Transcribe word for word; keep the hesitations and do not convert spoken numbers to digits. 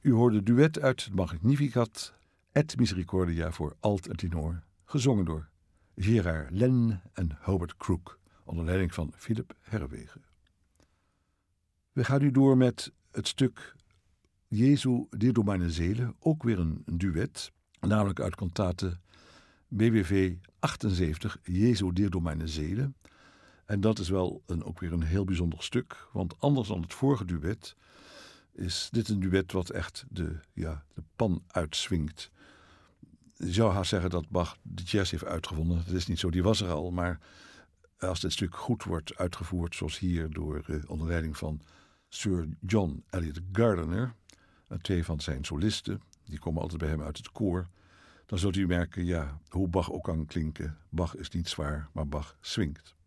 U hoorde duet uit het Magnificat et Misericordia voor alt en tenor, gezongen door Gerard Len en Howard Crook, onder leiding van Philip Herrewegen. We gaan nu door met het stuk Jesu Dir meine Seele, ook weer een duet, namelijk uit kantate B W V achtenzeventig, Jesu Dir meine Seele. En dat is wel een, ook weer een heel bijzonder stuk, want anders dan het vorige duet is dit een duet wat echt de, ja, de pan uitswingt. Je zou haast zeggen dat Bach de jazz heeft uitgevonden. Dat is niet zo, die was er al, maar als dit stuk goed wordt uitgevoerd, zoals hier door uh, onder leiding van Sir John Eliot Gardiner en twee van zijn solisten, die komen altijd bij hem uit het koor, dan zult u merken, ja, hoe Bach ook kan klinken. Bach is niet zwaar, maar Bach swingt.